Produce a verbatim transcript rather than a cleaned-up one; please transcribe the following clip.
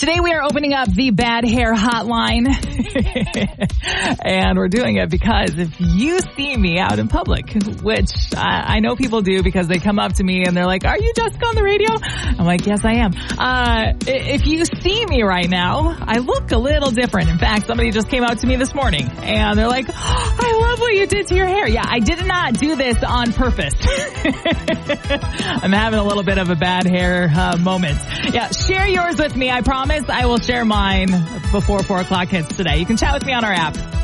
Today we are opening up the Bad Hair Hotline. And we're doing it because if you see me out in public, which I, I know people do because they come up to me and they're like, are you Jessica on the radio? I'm like, yes, I am. Uh, if you see me right now, I look a little different. In fact, somebody just came out to me this morning and they're like, oh, I love what you did to your hair. Yeah, I did not do this on purpose. I'm having a little bit of a bad hair uh, moment. Yeah, share yours with me. I promise I will share mine before four o'clock hits today. You can chat with me on our app.